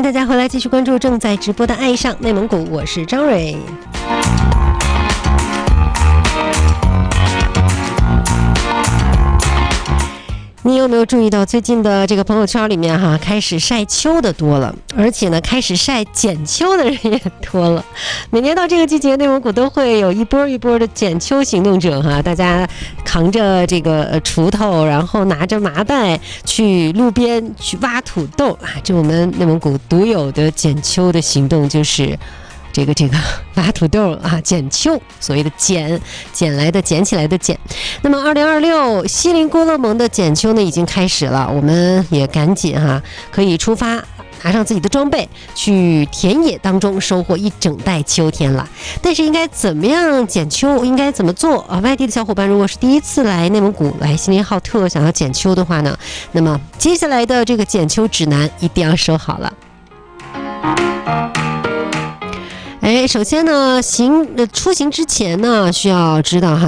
迎大家回来继续关注正在直播的爱上内蒙古，我是张蕊。你有没有注意到最近的这个朋友圈里面开始晒秋的多了，而且呢开始晒剪秋的人也多了。每年到这个季节，内蒙古都会有一波一波的剪秋行动者大家扛着这个锄头，然后拿着麻袋去路边去挖土豆这我们内蒙古独有的剪秋的行动就是这个挖土豆剪秋，所谓的捡来的捡起来的捡。那么2026锡林郭勒盟的剪秋呢已经开始了，我们也赶紧可以出发，拿上自己的装备去田野当中收获一整代秋天了。但是应该怎么样剪秋，应该怎么做外地的小伙伴如果是第一次来内蒙古来锡林浩特想要剪秋的话呢，那么接下来的这个剪秋指南一定要收好了。首先呢，出行之前呢，需要知道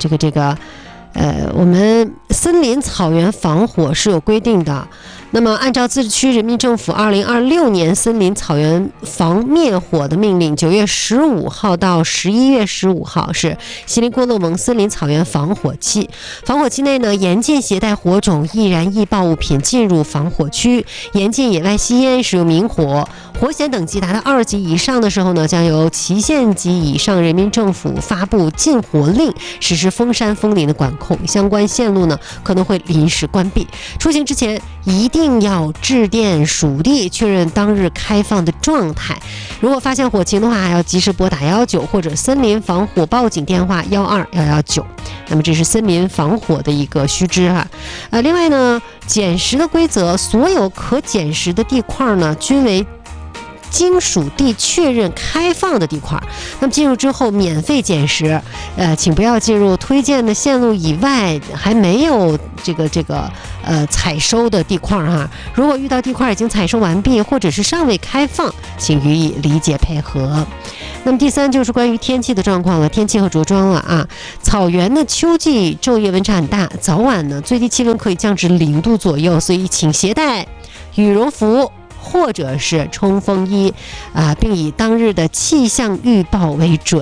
我们森林草原防火是有规定的。那么按照自治区人民政府2026年森林草原防灭火的命令，9月15号到11月15号是锡林郭勒盟森林草原防火期。防火期内呢，严禁携带火种、易燃易爆物品进入防火区，严禁野外吸烟、使用明火。火险等级达到2级以上的时候呢，将由旗县级以上人民政府发布禁火令，实施封山封林的管控。相关线路呢可能会临时关闭。出行之前一定要致电属地确认当日开放的状态。如果发现火情的话，还要及时拨打119或者森林防火报警电话12119。那么这是森林防火的一个须知另外呢，捡拾的规则，所有可捡拾的地块呢均为经属地确认开放的地块，那么进入之后免费捡拾，请不要进入推荐的线路以外还没有采收的地块如果遇到地块已经采收完毕或者是尚未开放，请予以理解配合。那么第三就是关于天气的状况了，天气和着装了草原的秋季昼夜温差很大，早晚呢最低气温可以降至0度左右，所以请携带羽绒服或者是冲锋衣并以当日的气象预报为准。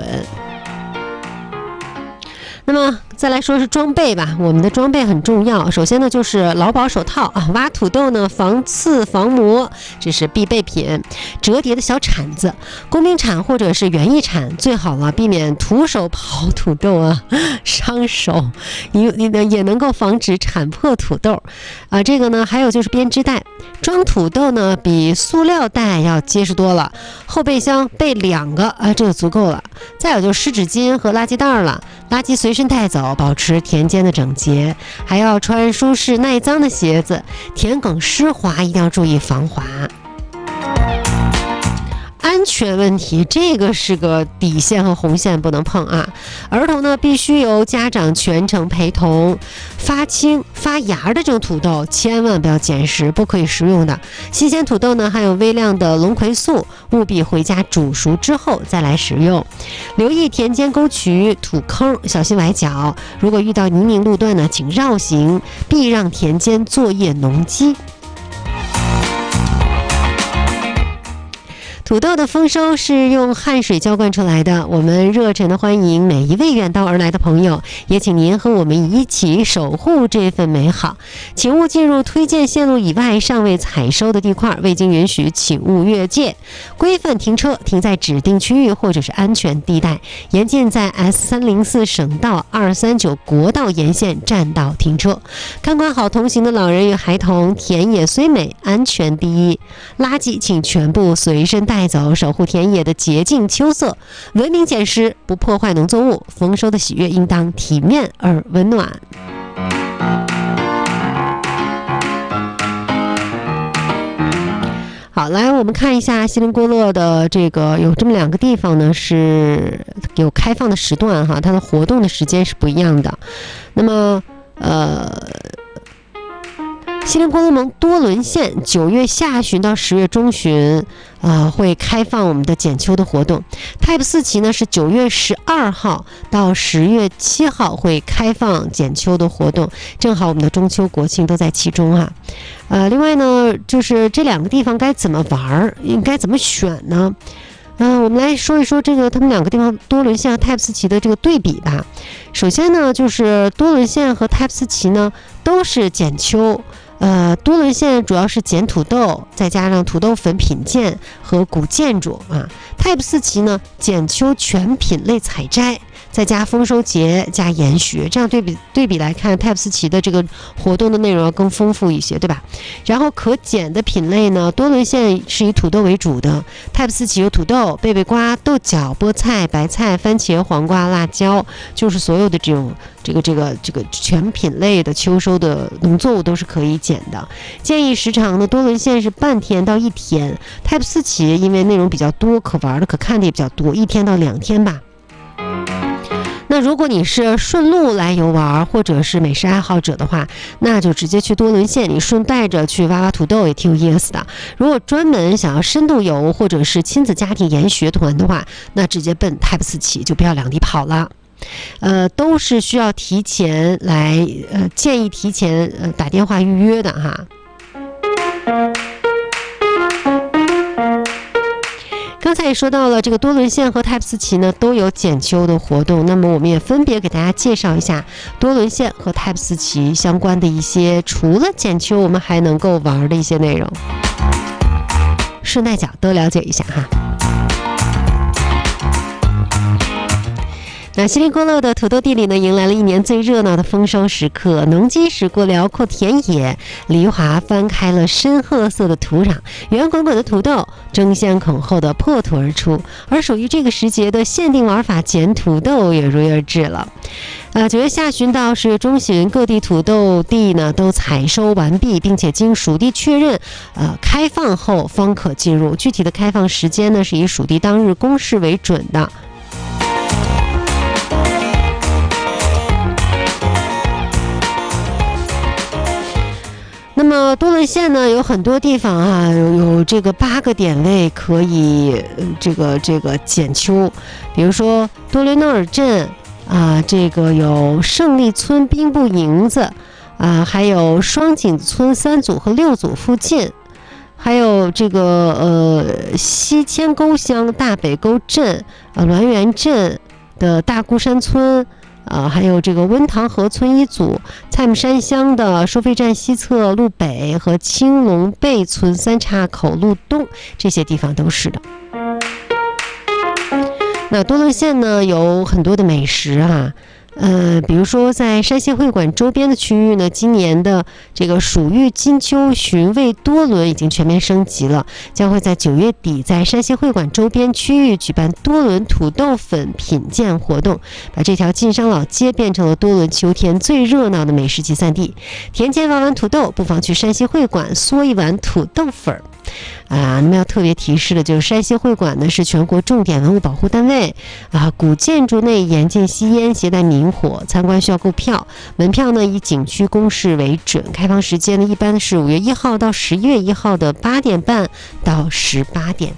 那么再来说是装备吧，我们的装备很重要。首先呢就是劳保手套挖土豆呢防刺防磨，这是必备品。折叠的小铲子，工兵铲或者是园艺铲最好了，避免徒手刨土豆伤手，也能够防止铲破土豆这个呢还有就是编织袋，装土豆呢比塑料袋要结实多了，后备箱备2个这个足够了。再有就是湿纸巾和垃圾袋了，垃圾随身带走，保持田间的整洁。还要穿舒适耐脏的鞋子，田埂湿滑一定要注意防滑。安全问题，这个是个底线和红线，不能碰儿童呢必须由家长全程陪同。发青发芽的这种土豆千万不要捡拾，不可以食用的。新鲜土豆呢含有微量的龙葵素，务必回家煮熟之后再来食用。留意田间沟渠、土坑，小心崴脚。如果遇到泥泞路段呢，请绕行，避让田间作业农机。土豆的丰收是用汗水浇灌出来的，我们热忱的欢迎每一位远道而来的朋友，也请您和我们一起守护这份美好。请勿进入推荐线路以外尚未采收的地块，未经允许请勿越界。规范停车，停在指定区域或者是安全地带，严禁在 S304 省道、239国道沿线占道停车。看管好同行的老人与孩童，田野虽美，安全第一。垃圾请全部随身带走，守护田野的洁净秋色，文明捡拾，不破坏农作物。丰收的喜悦应当体面而温暖。好，来我们看一下锡林郭勒的这个有这么2个地方呢，是有开放的时段它的活动的时间是不一样的。那么锡林郭勒盟多伦县9月下旬到10月中旬，会开放我们的剪秋的活动。Type 4期呢是9月12号到10月7号会开放剪秋的活动，正好我们的中秋国庆都在其中啊。另外呢，就是这两个地方该怎么玩，应该怎么选呢？我们来说一说这个他们两个地方多伦县和 Type 4期的这个对比吧。首先呢，就是多伦县和 Type 4期呢都是剪秋。多伦县主要是剪土豆，再加上土豆粉品鉴和古建筑啊。Type 4期呢，剪秋全品类采摘，再加丰收节加研学，这样对比来看 ，Type 4期的这个活动的内容要更丰富一些，对吧？然后可剪的品类呢，多伦县是以土豆为主的 ，Type 4期有土豆、贝贝瓜、豆角、菠菜、白菜、番茄、黄瓜、辣椒，就是所有的这种这个全品类的秋收的农作物都是可以剪的。建议时长呢，多伦县是半天到1天 ，Type 4期因为内容比较多，可玩的可看的也比较多，1天到2天吧。那如果你是顺路来游玩，或者是美食爱好者的话，那就直接去多伦县，你顺带着去挖挖土豆也挺有意思的。如果专门想要深度游，或者是亲子家庭研学团的话，那直接奔 Type 4期，就不要两地跑了。都是需要提前来，建议提前打电话预约的哈。刚才也说到了，这个多伦县和 Type 4期呢都有剪秋的活动，那么我们也分别给大家介绍一下多伦县和 Type 4期相关的一些除了剪秋我们还能够玩的一些内容，顺带脚都了解一下哈。那锡林郭勒的土豆地里呢，迎来了1年最热闹的丰收时刻。农机驶过辽阔田野，李玉华翻开了深褐色的土壤，圆滚滚的土豆争先恐后的破土而出。而属于这个时节的限定玩法捡土豆也如约而至了。9月下旬到10月中旬，各地土豆地呢都采收完毕，并且经属地确认，开放后方可进入。具体的开放时间呢，是以属地当日公示为准的。那么多伦县呢有很多地方啊，有这个8个点位可以这个剪秋，比如说多伦诺尔镇啊，这个有胜利村兵部营子啊，还有双井村3组和6组附近，还有这个西千沟乡大北沟镇滦源镇的大孤山村。还有这个温塘河村1组，蔡木山乡的收费站西侧路北和青龙背村3岔口路东，这些地方都是的。那多伦县呢有很多的美食啊，比如说在山西会馆周边的区域呢，今年的这个蜀玉金秋寻味多伦已经全面升级了，将会在9月底在山西会馆周边区域举办多伦土豆粉品鉴活动，把这条晋商老街变成了多伦秋天最热闹的美食集散地。田间挖完土豆，不妨去山西会馆嗦一碗土豆粉儿。那么要特别提示的就是山西会馆呢是全国重点文物保护单位古建筑内严禁吸烟携带明火，参观需要购票，门票呢以景区公示为准，开放时间呢一般是5月1号到11月1号的8点半到18点。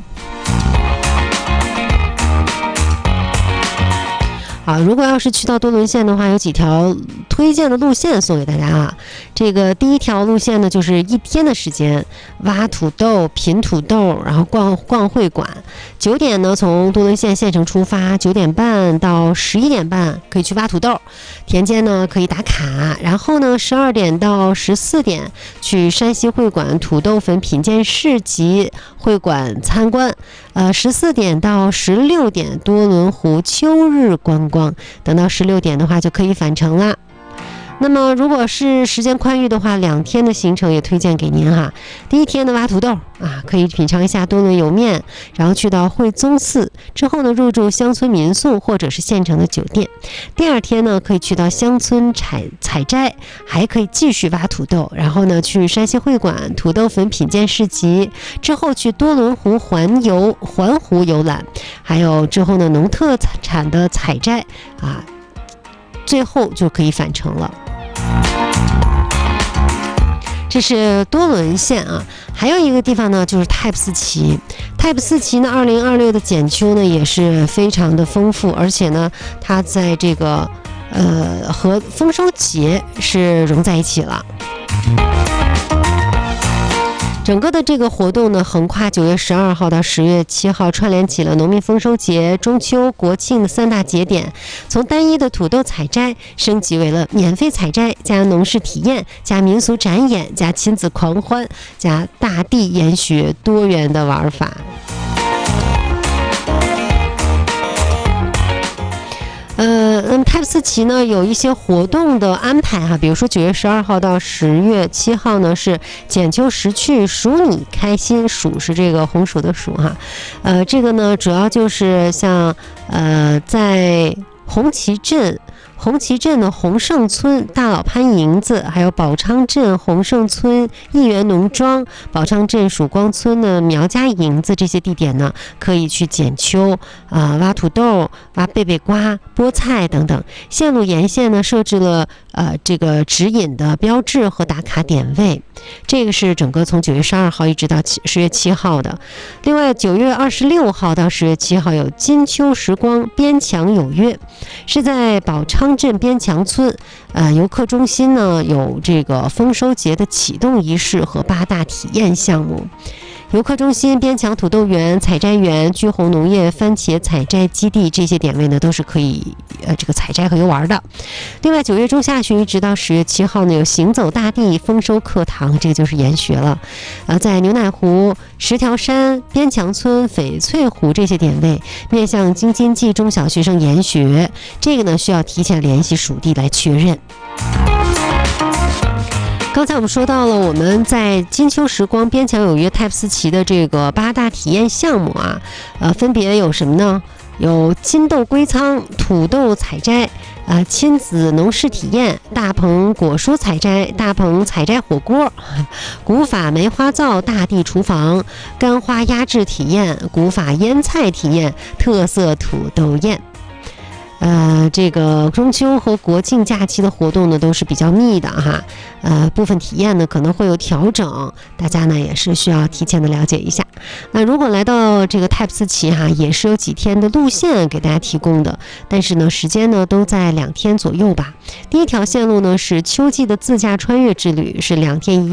如果要是去到多伦县的话，有几条推荐的路线送给大家啊。这个第一条路线呢，就是1天的时间，挖土豆、品土豆，然后逛会馆。9点呢，从多伦县县城出发，9点半到11点半可以去挖土豆，田间呢可以打卡。然后呢，12点到14点去山西会馆土豆粉品鉴市集会馆参观。14点到16点多伦湖秋日观光，等到16点的话就可以返程啦。那么如果是时间宽裕的话，2天的行程也推荐给您哈。第一天的挖土豆可以品尝一下多伦油面，然后去到惠宗寺，之后呢入住乡村民宿或者是县城的酒店。第2天呢可以去到乡村采摘，还可以继续挖土豆，然后呢去山西会馆土豆粉品鉴市集，之后去多伦湖环湖游览，还有之后呢农特产的采摘最后就可以返程了。 这是多伦县啊。还有一个地方呢，就是泰普斯旗。泰普斯旗呢，2026的剪秋呢也是非常的丰富，而且呢，它在这个和丰收节是融在一起了。整个的这个活动呢，横跨9月12号到10月7号，串联起了农民丰收节、中秋、国庆的3大节点。从单一的土豆采摘升级为了免费采摘加农事体验加民俗展演加亲子狂欢加大地研学多元的玩法。那么泰普斯旗呢有一些活动的安排哈，比如说9月12号到10月7号呢是剪秋识趣数你开心，数是这个红薯的数哈，这个呢主要就是像在红旗镇的洪盛村、大老潘营子，还有宝昌镇洪盛村益源农庄、宝昌镇曙光村的苗家营子这些地点呢，可以去剪秋挖土豆、挖贝贝瓜、菠菜等等。线路沿线呢设置了这个指引的标志和打卡点位。这个是整个从9月12号一直到10月7号的。另外9月26号到10月7号有金秋时光边墙有约，是在宝昌镇边墙村游客中心呢有这个丰收节的启动仪式和8大体验项目。游客中心、边墙土豆园、采摘园、巨红农业番茄采摘基地这些点位呢，都是可以这个采摘和游玩的。另外，9月中下旬一直到10月7号呢，有行走大地丰收课堂，这个就是研学了。在牛奶湖、10条山、边墙村、翡翠湖这些点位，面向京津冀中小学生研学，这个呢需要提前联系属地来确认。刚才我们说到了我们在金秋时光边墙有约泰普斯旗的这个8大体验项目啊，分别有什么呢？有金豆归仓、土豆采摘、亲子农事体验、大棚果蔬采摘、大棚采摘火锅、古法梅花灶、大地厨房、干花压制体验、古法腌菜体验、特色土豆宴。这个中秋和国庆假期的活动呢都是比较密的哈，部分体验呢可能会有调整，大家呢也是需要提前的了解一下。那如果来到这个泰普斯旗哈，也是有几天的路线给大家提供的，但是呢时间呢都在2天左右吧。第一条线路呢是秋季的自驾穿越之旅，是2天1